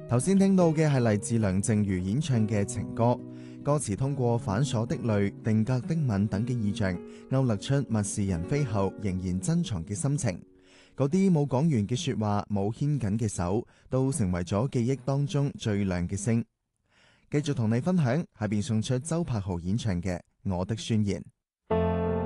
頭先聽到嘅係嚟自梁靜茹演唱嘅情歌，歌詞通過反鎖的淚、定格的吻等嘅意象，勾勒出物是人非後仍然珍藏嘅心情。嗰啲冇講完嘅說話，冇牽緊嘅手，都成為咗記憶當中最亮嘅星。繼續同你分享，下邊送出周柏豪演唱嘅《我的宣言》。